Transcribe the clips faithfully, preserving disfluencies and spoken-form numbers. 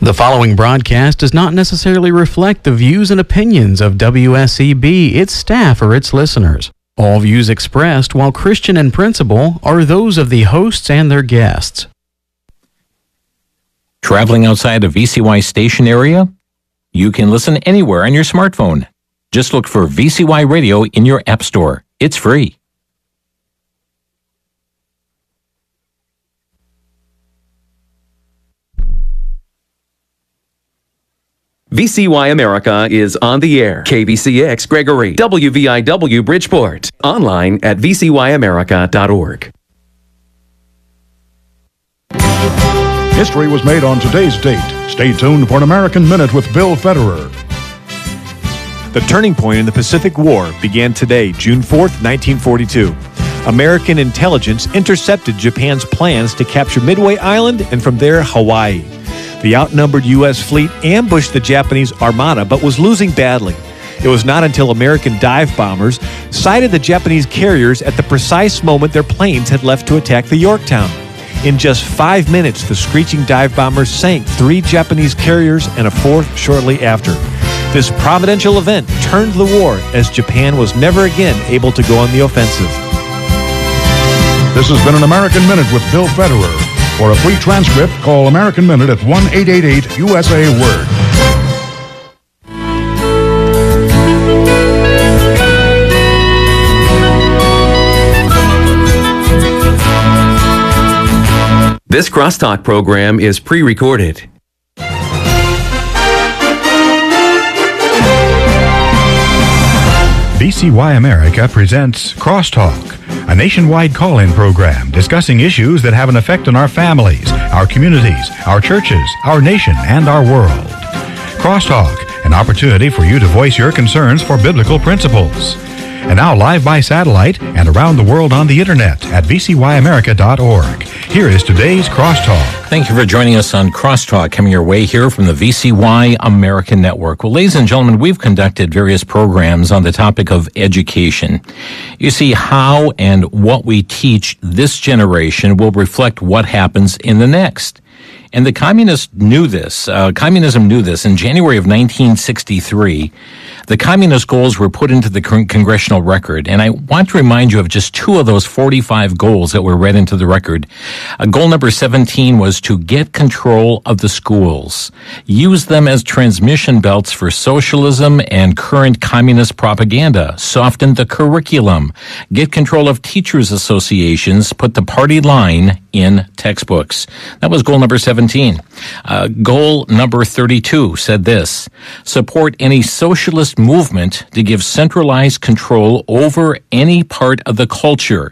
The following broadcast does not necessarily reflect the views and opinions of W S E B, its staff, or its listeners. All views expressed, while Christian in principle, are those of the hosts and their guests. Traveling outside a V C Y station area? You can listen anywhere on your smartphone. Just look for V C Y Radio in your app store. It's free. V C Y America is on the air. K B C X Gregory, W V I W Bridgeport. Online at v c y america dot org. History was made on today's date. Stay tuned for an American Minute with Bill Federer. The turning point in the Pacific War began today, June fourth, nineteen forty-two. American intelligence intercepted Japan's plans to capture Midway Island and from there, Hawaii. The outnumbered U S fleet ambushed the Japanese armada but was losing badly. It was not until American dive bombers sighted the Japanese carriers at the precise moment their planes had left to attack the Yorktown. In just five minutes, the screeching dive bombers sank three Japanese carriers and a fourth shortly after. This providential event turned the war as Japan was never again able to go on the offensive. This has been an American Minute with Bill Federer. For a free transcript, call American Minute at one eight eight eight U S A Word. This Crosstalk program is pre-recorded. V C Y America presents Crosstalk, a nationwide call-in program discussing issues that have an effect on our families, our communities, our churches, our nation, and our world. Crosstalk, an opportunity for you to voice your concerns for biblical principles. And now live by satellite and around the world on the internet at v c y america dot org. Here is today's Crosstalk. Thank you for joining us on Crosstalk, coming your way here from the V C Y American Network. Well, ladies and gentlemen, we've conducted various programs on the topic of education. You see, how and what we teach this generation will reflect what happens in the next. And the communists knew this. Uh, communism knew this. In January of nineteen sixty-three, the communist goals were put into the con- congressional record. And I want to remind you of just two of those forty-five goals that were read into the record. Uh, goal number seventeen was to get control of the schools, use them as transmission belts for socialism and current communist propaganda, soften the curriculum, get control of teachers' associations, put the party line in textbooks. That was goal number seventeen. Uh, goal number thirty-two said this: support any socialist movement to give centralized control over any part of the culture,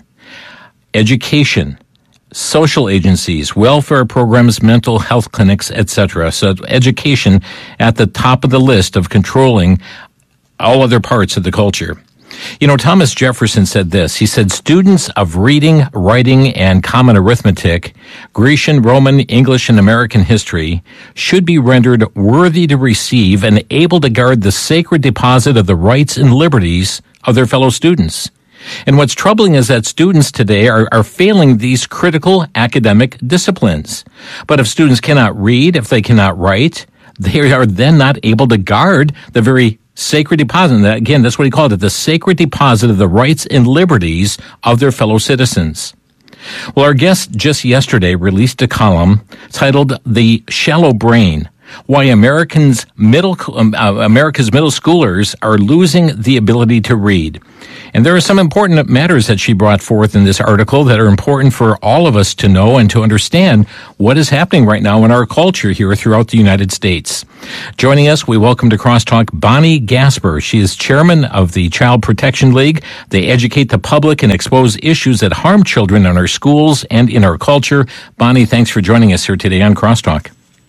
education, social agencies, welfare programs, mental health clinics, et cetera. So education at the top of the list of controlling all other parts of the culture. You know, Thomas Jefferson said this. He said, students of reading, writing, and common arithmetic, Grecian, Roman, English, and American history should be rendered worthy to receive and able to guard the sacred deposit of the rights and liberties of their fellow students. And what's troubling is that students today are, are failing these critical academic disciplines. But if students cannot read, if they cannot write, they are then not able to guard the very sacred deposit. That, again, that's what he called it, the sacred deposit of the rights and liberties of their fellow citizens. Well, our guest just yesterday released a column titled "The Shallow Brain: Why Americans Middle uh, America's Middle Schoolers Are Losing the Ability to Read." And there are some important matters that she brought forth in this article that are important for all of us to know and to understand what is happening right now in our culture here throughout the United States. Joining us, we welcome to Crosstalk Bonnie Gasper. She is chairman of the Child Protection League. They educate the public and expose issues that harm children in our schools and in our culture. Bonnie, thanks for joining us here today on Crosstalk.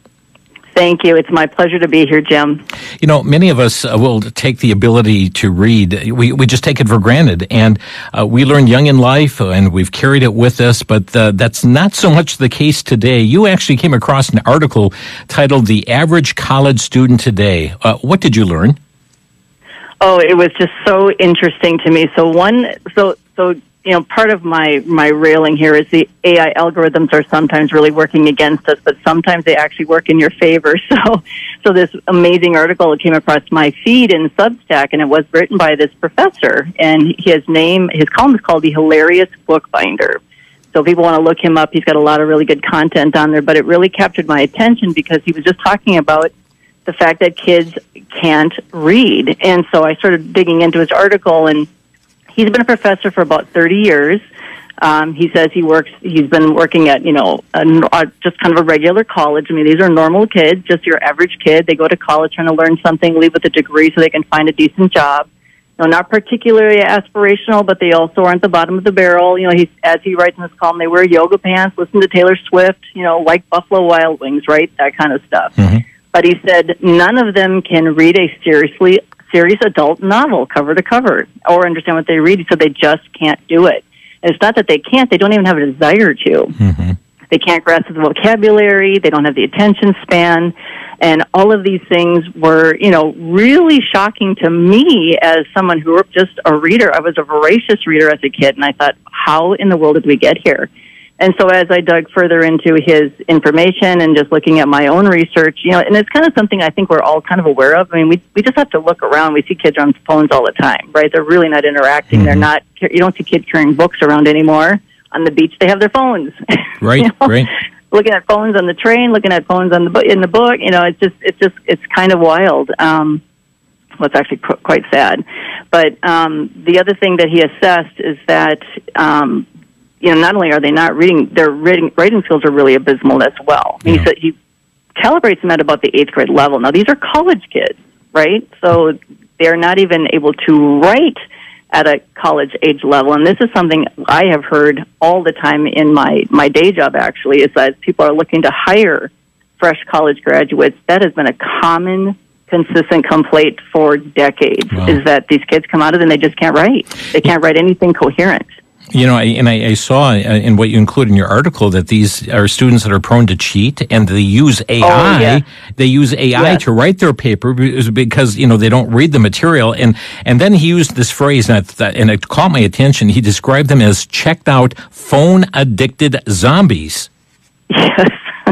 Thank you. It's my pleasure to be here, Jim. You know, many of us uh, will take the ability to read. We we just take it for granted. And uh, we learn young in life, uh, and we've carried it with us. But uh, that's not so much the case today. You actually came across an article titled "The Average College Student Today." Uh, what did you learn? Oh, it was just so interesting to me. So one, so so you know, part of my, my railing here is the A I algorithms are sometimes really working against us, but sometimes they actually work in your favor. So, so this amazing article came across my feed in Substack, and it was written by this professor, and his name, his column is called The Hilarious Bookbinder. So if people want to look him up, he's got a lot of really good content on there, but it really captured my attention because he was just talking about the fact that kids can't read. And so I started digging into his article, and he's been a professor for about thirty years. Um, he says he works, he's been working at, you know, a, a, just kind of a regular college. I mean, these are normal kids, just your average kid. They go to college trying to learn something, leave with a degree so they can find a decent job. You know, not particularly aspirational, but they also aren't the bottom of the barrel. You know, he, as he writes in his column, they wear yoga pants, listen to Taylor Swift, you know, like Buffalo Wild Wings, right? That kind of stuff. Mm-hmm. But he said none of them can read a seriously serious adult novel cover to cover or understand what they read, so they just can't do it. And it's not that they can't, they don't even have a desire to. Mm-hmm. They can't grasp the vocabulary, they don't have the attention span, and all of these things were, you know, really shocking to me as someone who was just a reader. I was a voracious reader as a kid, and I thought, how in the world did we get here? And so as I dug further into his information and just looking at my own research, you know, and it's kind of something I think we're all kind of aware of. I mean, we we just have to look around. We see kids on phones all the time, right? They're really not interacting. Mm-hmm. They're not, you don't see kids carrying books around anymore. On the beach, they have their phones. Right, you know? right. Looking at phones on the train, looking at phones on the in the book, you know, it's just, it's just, it's kind of wild. Um, well, it's actually qu- quite sad. But um, the other thing that he assessed is that, um, you know, not only are they not reading, their reading, writing skills are really abysmal as well. Yeah. He said he calibrates them at about the eighth grade level. Now, these are college kids, right? So they're not even able to write at a college age level. And this is something I have heard all the time in my, my day job, actually, is that people are looking to hire fresh college graduates. That has been a common, consistent complaint for decades, wow. is that these kids come out of it and they just can't write. They can't write anything coherent. You know, and I, I saw in what you include in your article that these are students that are prone to cheat, and they use A I. Oh, yeah. They use A I yes. to write their paper because, you know, they don't read the material. And and then he used this phrase, and it, and it caught my attention. He described them as checked out, phone addicted zombies. Yes,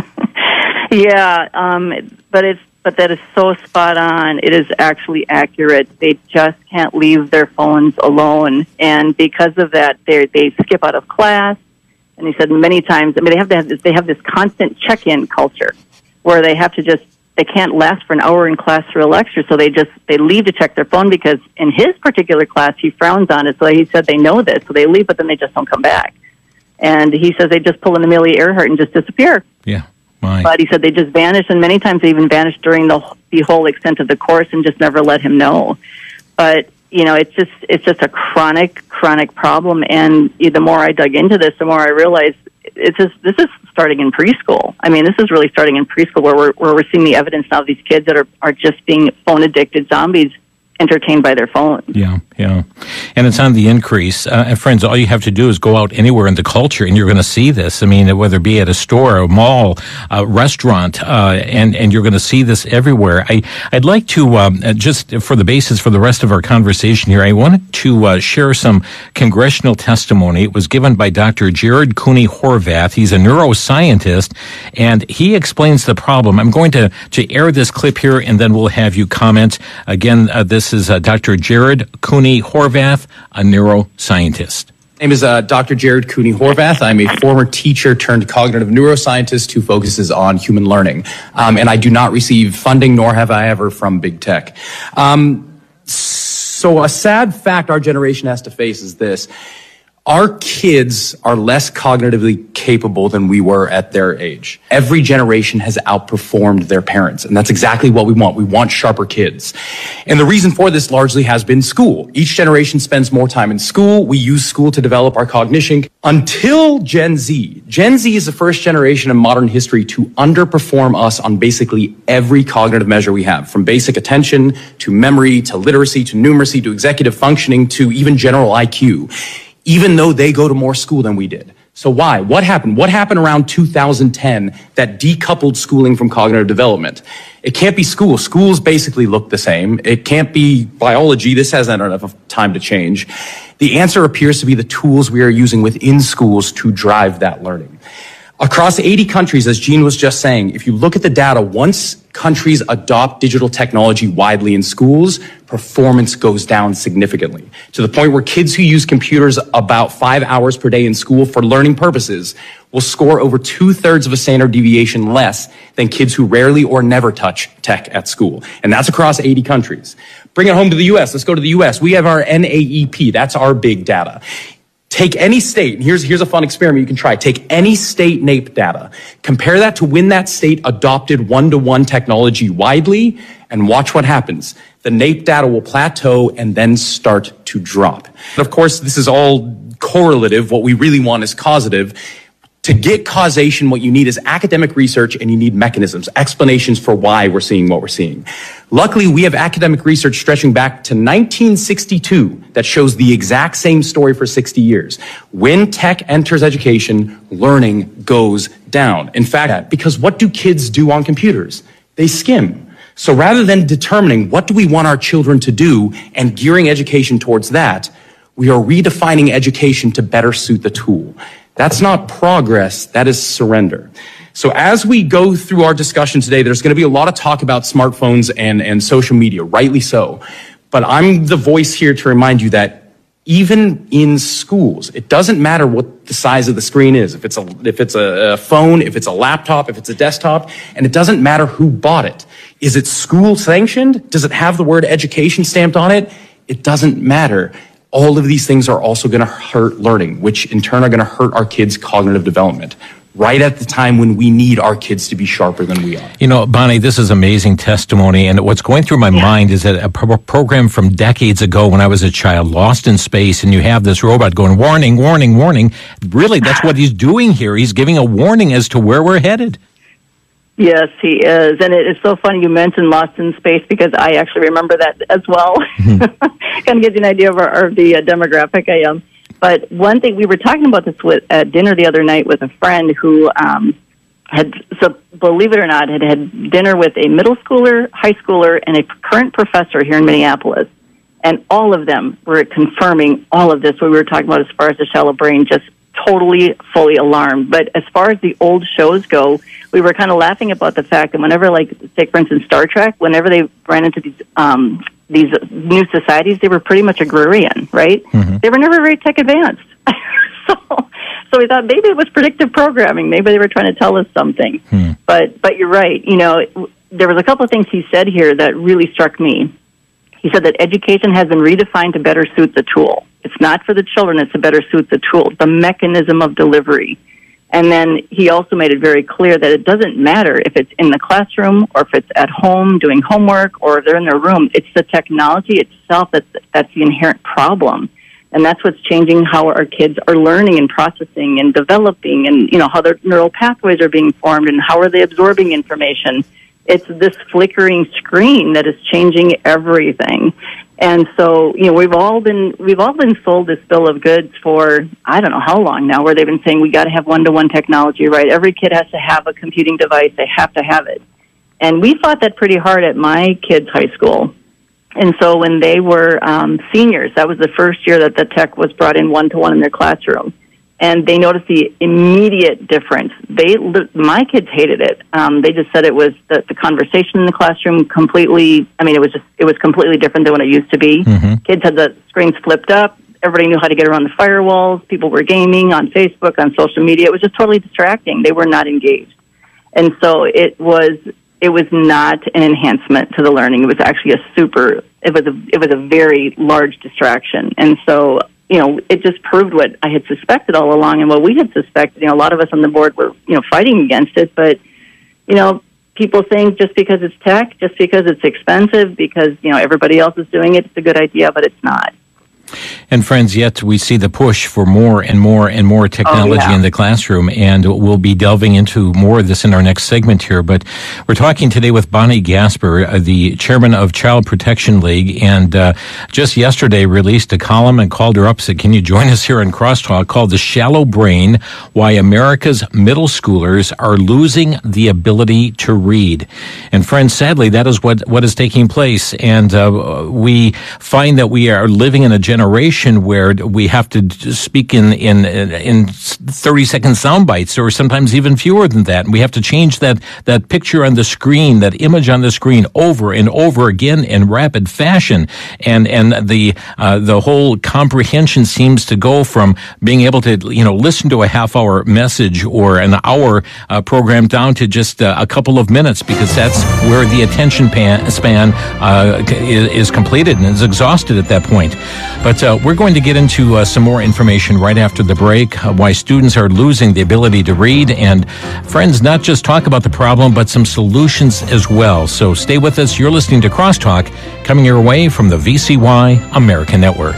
yeah, um, but it's. But that is so spot on. It is actually accurate. They just can't leave their phones alone. And because of that, they they skip out of class. And he said many times, I mean, they have to have this, they have this constant check-in culture where they have to just, they can't last for an hour in class through a lecture. So they just, they leave to check their phone because in his particular class, he frowns on it. So he said they know this. So they leave, but then they just don't come back. And he says they just pull an Amelia Earhart and just disappear. Yeah. My. But he said they just vanished, and many times they even vanished during the the whole extent of the course and just never let him know. But, you know, it's just it's just a chronic, chronic problem. And the more I dug into this, the more I realized it's just, this is starting in preschool. I mean, this is really starting in preschool where we're, where we're seeing the evidence now of these kids that are, are just being phone-addicted zombies entertained by their phones. Yeah, yeah. And it's on the increase. Uh, and friends, all you have to do is go out anywhere in the culture and you're going to see this. I mean, whether it be at a store, a mall, a restaurant, uh, and, and you're going to see this everywhere. I, I'd like to, um, just for the basis for the rest of our conversation here, I wanted to uh, share some congressional testimony. It was given by Doctor Jared Cooney Horvath. He's a neuroscientist, and he explains the problem. I'm going to, to air this clip here, and then we'll have you comment. Again, uh, this is uh, Doctor Jared Cooney Horvath, a neuroscientist. My name is uh, Doctor Jared Cooney Horvath. I'm a former teacher turned cognitive neuroscientist who focuses on human learning. Um, and I do not receive funding, nor have I ever, from big tech. Um, so a sad fact our generation has to face is this. Our kids are less cognitively capable than we were at their age. Every generation has outperformed their parents, and that's exactly what we want. We want sharper kids. And the reason for this largely has been school. Each generation spends more time in school. We use school to develop our cognition. Until Gen Z. Gen Z is the first generation in modern history to underperform us on basically every cognitive measure we have, from basic attention to memory to literacy to numeracy to executive functioning to even general I Q, even though they go to more school than we did. So why? What happened? What happened around two thousand ten that decoupled schooling from cognitive development? It can't be school. Schools basically look the same. It can't be biology. This hasn't had enough time to change. The answer appears to be the tools we are using within schools to drive that learning. Across eighty countries, as Jean was just saying, if you look at the data, once countries adopt digital technology widely in schools, performance goes down significantly, to the point where kids who use computers about five hours per day in school for learning purposes will score over two-thirds of a standard deviation less than kids who rarely or never touch tech at school. And that's across eighty countries. Bring it home to the U S. Let's go to the U S. We have our N A E P. That's our big data. Take any state, and here's, here's a fun experiment you can try. Take any state NAEP data, compare that to when that state adopted one-to-one technology widely, and watch what happens. The NAEP data will plateau and then start to drop. Of course, this is all correlative. What we really want is causative. To get causation, what you need is academic research, and you need mechanisms, explanations for why we're seeing what we're seeing. Luckily, we have academic research stretching back to nineteen sixty-two that shows the exact same story for sixty years. When tech enters education, learning goes down. In fact, because what do kids do on computers? They skim. So rather than determining what do we want our children to do and gearing education towards that, we are redefining education to better suit the tool. That's not progress, that is surrender. So as we go through our discussion today, there's going to be a lot of talk about smartphones and, and social media, rightly so. But I'm the voice here to remind you that even in schools, it doesn't matter what the size of the screen is, if it's a, if it's a, a phone, if it's a laptop, if it's a desktop, and it doesn't matter who bought it. Is it school sanctioned? Does it have the word education stamped on it? It doesn't matter. All of these things are also going to hurt learning, which in turn are going to hurt our kids' cognitive development, right at the time when we need our kids to be sharper than we are. You know, Bonnie, this is amazing testimony, and what's going through my yeah. mind is that a pro- program from decades ago when I was a child, Lost in Space, and you have this robot going, warning, warning, warning. Really, that's what he's doing here. He's giving a warning as to where we're headed. Yes, he is. And it is so funny you mentioned Lost in Space because I actually remember that as well. Mm-hmm. Kind of gives you an idea of, our, of the uh, demographic I am. But one thing, we were talking about this with, at dinner the other night with a friend who um, had, so believe it or not, had had dinner with a middle schooler, high schooler, and a current professor here in Minneapolis. And all of them were confirming all of this, what we were talking about as far as the shallow brain, just totally, fully alarmed. But as far as the old shows go, we were kind of laughing about the fact that whenever, like, say, for instance, Star Trek, whenever they ran into these um, these new societies, they were pretty much agrarian, right? Mm-hmm. They were never very tech advanced. so, so we thought maybe it was predictive programming. Maybe they were trying to tell us something. Hmm. But, but you're right. You know, there was a couple of things he said here that really struck me. He said that education has been redefined to better suit the tool. It's not for the children, it's to better suit the tool, the mechanism of delivery. And then he also made it very clear that it doesn't matter if it's in the classroom or if it's at home doing homework or if they're in their room. It's the technology itself that's, that's the inherent problem. And that's what's changing how our kids are learning and processing and developing and, you know, how their neural pathways are being formed and how are they absorbing information. It's this flickering screen that is changing everything. And so, you know, we've all been we've all been sold this bill of goods for I don't know how long now, where they've been saying we got to have one-to-one technology, right? Every kid has to have a computing device; they have to have it. And we fought that pretty hard at my kids' high school. And so, when they were um, seniors, that was the first year that the tech was brought in one-to-one in their classroom. And they noticed the immediate difference. They, my kids hated it. Um, they just said it was the, the conversation in the classroom completely. I mean, it was just it was completely different than what it used to be. Mm-hmm. Kids had the screens flipped up. Everybody knew how to get around the firewalls. People were gaming on Facebook, on social media. It was just totally distracting. They were not engaged, and so it was. It was not an enhancement to the learning. It was actually a super. It was a. It was a very large distraction, and so. You know, it just proved what I had suspected all along and what we had suspected. You know, a lot of us on the board were, you know, fighting against it. But, you know, people think just because it's tech, just because it's expensive, because, you know, everybody else is doing it, it's a good idea, but it's not. And friends, yet we see the push for more and more and more technology oh, yeah. in the classroom, and we'll be delving into more of this in our next segment here. But we're talking today with Bonnie Gasper, uh, the chairman of Child Protection League, and uh, just yesterday released a column and called her up, said, can you join us here in Crosstalk, called The Shallow Brain, Why America's Middle Schoolers Are Losing the Ability to Read. And friends, sadly, that is what, what is taking place, and uh, we find that we are living in a generation generation where we have to speak in in in thirty second sound bites, or sometimes even fewer than that. And we have to change that that picture on the screen, that image on the screen, over and over again in rapid fashion. And and the uh, the whole comprehension seems to go from being able to you know listen to a half hour message or an hour uh, program down to just uh, a couple of minutes, because that's where the attention pan, span uh, is, is completed and is exhausted at that point. But uh, we're going to get into uh, some more information right after the break, uh, why students are losing the ability to read. And friends, not just talk about the problem, but some solutions as well. So stay with us. You're listening to Crosstalk, coming your way from the V C Y American Network.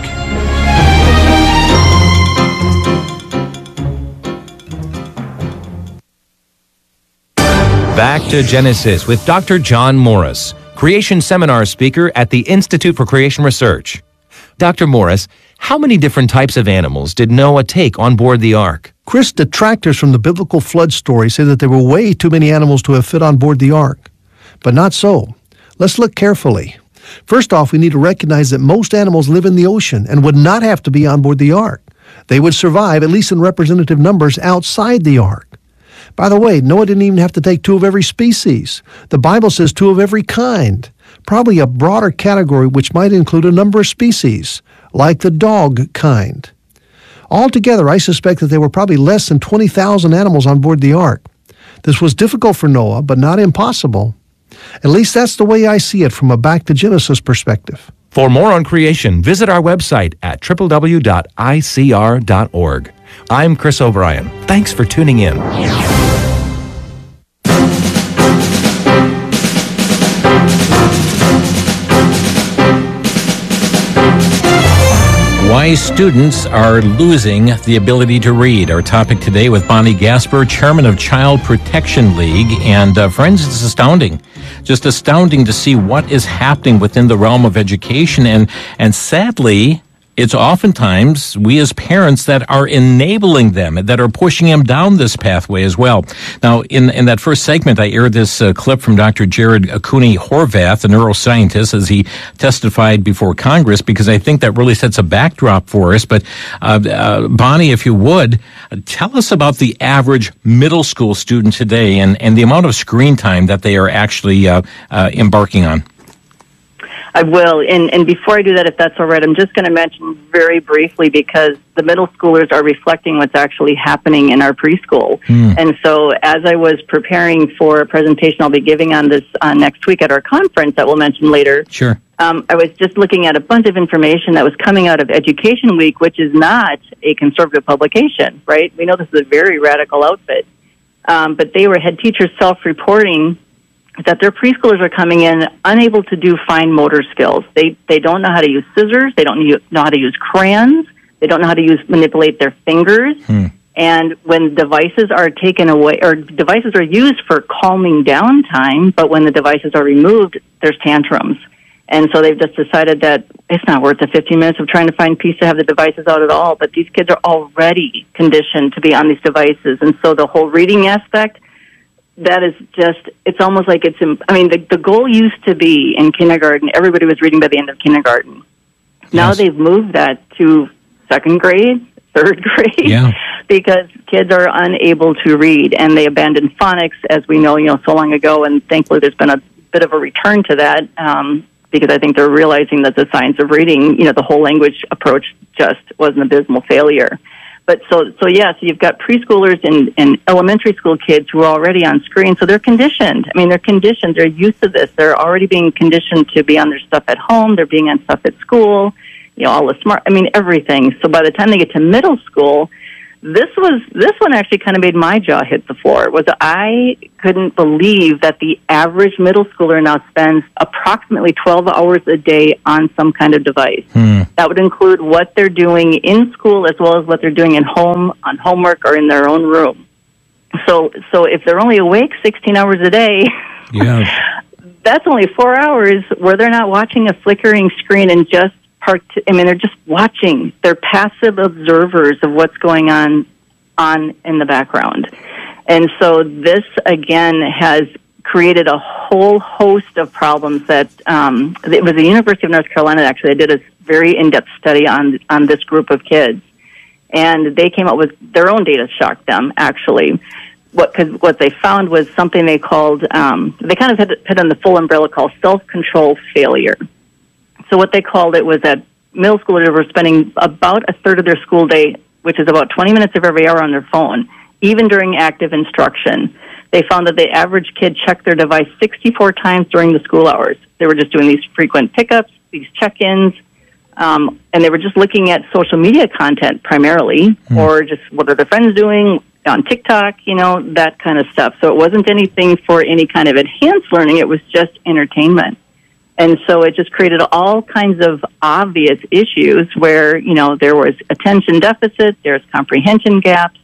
Back to Genesis with Doctor John Morris, Creation Seminar speaker at the Institute for Creation Research. Doctor Morris, how many different types of animals did Noah take on board the ark? Chris, detractors from the biblical flood story say that there were way too many animals to have fit on board the ark. But not so. Let's look carefully. First off, we need to recognize that most animals live in the ocean and would not have to be on board the ark. They would survive, at least in representative numbers, outside the ark. By the way, Noah didn't even have to take two of every species. The Bible says two of every kind. Probably a broader category which might include a number of species, like the dog kind. Altogether, I suspect that there were probably less than twenty thousand animals on board the ark. This was difficult for Noah, but not impossible. At least that's the way I see it from a back to Genesis perspective. For more on creation, visit our website at w w w dot i c r dot org. I'm Chris O'Brien. Thanks for tuning in. Why students are losing the ability to read. Our topic today with Bonnie Gasper, chairman of Child Protection League. And uh, friends, it's astounding. Just astounding to see what is happening within the realm of education. And, and sadly, it's oftentimes we as parents that are enabling them, that are pushing them down this pathway as well. Now, in, in that first segment, I aired this uh, clip from Doctor Jared Cooney Horvath, a neuroscientist, as he testified before Congress, because I think that really sets a backdrop for us. But uh, uh, Bonnie, if you would, tell us about the average middle school student today and, and the amount of screen time that they are actually uh, uh, embarking on. I will. And, and before I do that, if that's all right, I'm just going to mention very briefly, because the middle schoolers are reflecting what's actually happening in our preschool. Mm. And so as I was preparing for a presentation I'll be giving on this uh, next week at our conference that we'll mention later, sure. um, I was just looking at a bunch of information that was coming out of Education Week, which is not a conservative publication, right? We know this is a very radical outfit. Um, but they were had teachers self-reporting that their preschoolers are coming in unable to do fine motor skills. They they don't know how to use scissors. They don't know how to use crayons. They don't know how to use manipulate their fingers. Hmm. And when devices are taken away, or devices are used for calming down time, but when the devices are removed, there's tantrums. And so they've just decided that it's not worth the fifteen minutes of trying to find peace to have the devices out at all. But these kids are already conditioned to be on these devices. And so the whole reading aspect, that is just, it's almost like it's, I mean, the, the goal used to be in kindergarten, everybody was reading by the end of kindergarten. Now yes. They've moved that to second grade, third grade, yeah. because kids are unable to read, and they abandoned phonics, as we know, you know, so long ago, and thankfully there's been a bit of a return to that, um, because I think they're realizing that the science of reading, you know, the whole language approach just was an abysmal failure. But so, so yeah, so you've got preschoolers and, and elementary school kids who are already on screen, so they're conditioned. I mean, they're conditioned. They're used to this. They're already being conditioned to be on their stuff at home. They're being on stuff at school, you know, all the smart, I mean, everything. So by the time they get to middle school, this was this one actually kind of made my jaw hit the floor. Was I couldn't believe that the average middle schooler now spends approximately twelve hours a day on some kind of device. Hmm. That would include what they're doing in school as well as what they're doing at home on homework or in their own room. So, so if they're only awake sixteen hours a day, Yeah. that's only four hours where they're not watching a flickering screen and just part. I mean, they're just watching. They're passive observers of what's going on on in the background. And so this, again, has created a whole host of problems that um, it was the University of North Carolina, actually. They did a very in-depth study on on this group of kids. And they came up with their own data, shocked them, actually. What, cause what they found was something they called, um, they kind of had it put on the full umbrella called self-control failure. So what they called it was that middle schoolers were spending about a third of their school day, which is about twenty minutes of every hour on their phone, even during active instruction. They found that the average kid checked their device sixty-four times during the school hours. They were just doing these frequent pickups, these check-ins, um, and they were just looking at social media content primarily, mm. or just what are their friends doing on TikTok, you know, that kind of stuff. So it wasn't anything for any kind of enhanced learning. It was just entertainment. And so it just created all kinds of obvious issues where, you know, there was attention deficit, there's comprehension gaps.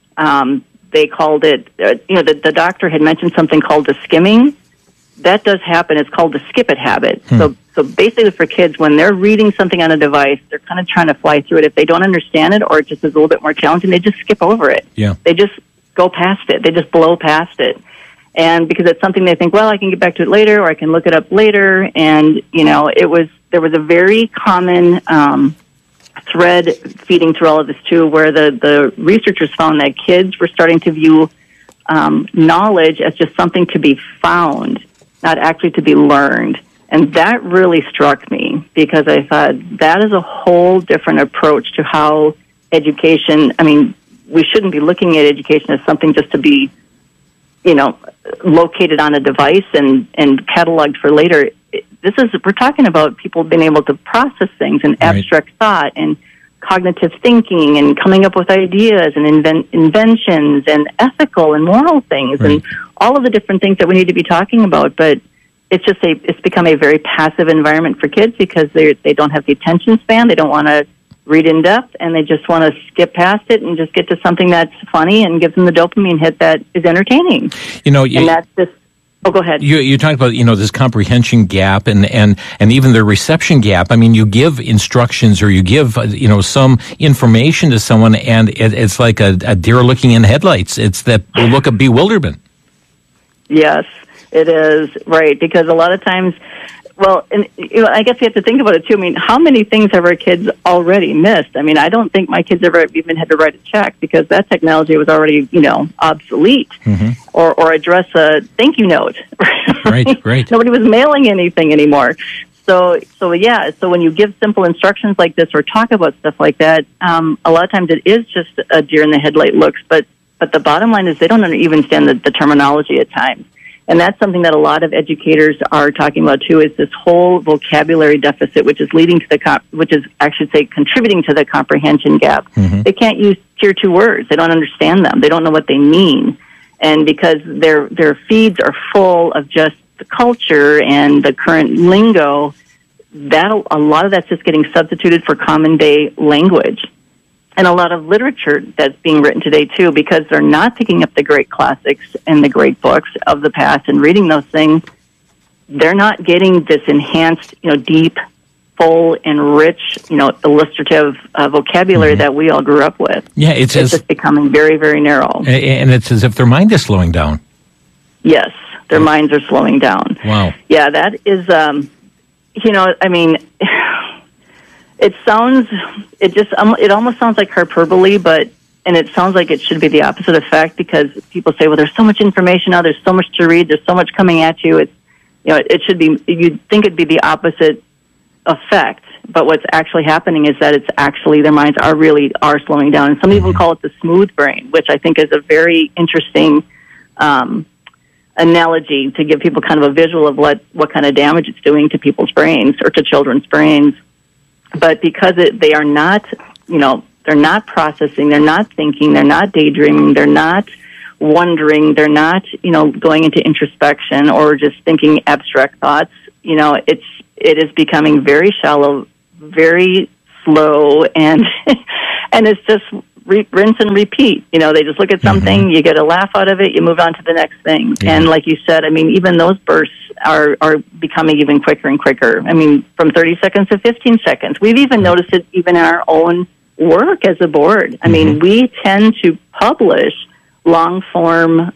Um, they called it, uh, you know, the, the doctor had mentioned something called the skimming. That does happen. It's called the skip it habit. Hmm. So, so basically for kids, when they're reading something on a device, they're kind of trying to fly through it. If they don't understand it or it just is a little bit more challenging, they just skip over it. Yeah. They just go past it. They just blow past it. And because it's something they think, well, I can get back to it later, or I can look it up later. And, you know, it was, there was a very common um, thread feeding through all of this, too, where the, the researchers found that kids were starting to view um, knowledge as just something to be found, not actually to be learned. And that really struck me because I thought that is a whole different approach to how education, I mean, we shouldn't be looking at education as something just to be, you know, located on a device and, and cataloged for later. This is, we're talking about people being able to process things and Right. abstract thought and cognitive thinking and coming up with ideas and invent, inventions and ethical and moral things Right. and all of the different things that we need to be talking about. But it's just a, it's become a very passive environment for kids because they they don't have the attention span. They don't want to read in depth, and they just want to skip past it and just get to something that's funny and gives them the dopamine hit that is entertaining. You know, you, and that's just, oh, go ahead. You, you talked about, you know, this comprehension gap and, and, and even the reception gap. I mean, you give instructions or you give, uh, you know, some information to someone and it, it's like a, a deer looking in headlights. It's that look of bewilderment. Yes, it is, right, because a lot of times, well, and you know, I guess we have to think about it too. I mean, how many things have our kids already missed? I mean, I don't think my kids ever even had to write a check because that technology was already, you know, obsolete, mm-hmm. or or address a thank you note. Right, right. Nobody was mailing anything anymore. So, so yeah. So when you give simple instructions like this or talk about stuff like that, um, a lot of times it is just a deer in the headlight looks. But but the bottom line is they don't even understand the, the terminology at times. And that's something that a lot of educators are talking about too, is this whole vocabulary deficit, which is leading to the, comp- which is, I should say, contributing to the comprehension gap. Mm-hmm. They can't use tier two words. They don't understand them. They don't know what they mean. And because their, their feeds are full of just the culture and the current lingo, that a lot of that's just getting substituted for common day language. And a lot of literature that's being written today, too, because they're not picking up the great classics and the great books of the past and reading those things, they're not getting this enhanced, you know, deep, full, and rich, you know, illustrative uh, vocabulary mm-hmm. that we all grew up with. Yeah, it's, it's as, just becoming very, very narrow. And it's as if their mind is slowing down. Yes, their oh. minds are slowing down. Wow. Yeah, that is, um, you know, I mean... It sounds, it just, um, it almost sounds like hyperbole, but, and it sounds like it should be the opposite effect because people say, well, there's so much information now, there's so much to read, there's so much coming at you. It's, you know, it, it should be, you'd think it'd be the opposite effect, but what's actually happening is that it's actually, their minds are really, are slowing down. And some people call it the smooth brain, which I think is a very interesting, um, analogy to give people kind of a visual of what, what kind of damage it's doing to people's brains or to children's brains. But because it, they are not, you know, They're not processing. They're not thinking. They're not daydreaming. They're not wondering. They're not, you know, going into introspection or just thinking abstract thoughts. You know, it's it is becoming very shallow, very slow, and and it's just re- rinse and repeat. You know, they just look at something, mm-hmm. you get a laugh out of it, you move on to the next thing. Yeah. And like you said, I mean, even those bursts are are becoming even quicker and quicker. I mean, from thirty seconds to fifteen seconds. We've even noticed it even in our own work as a board. I mm-hmm. mean, we tend to publish long-form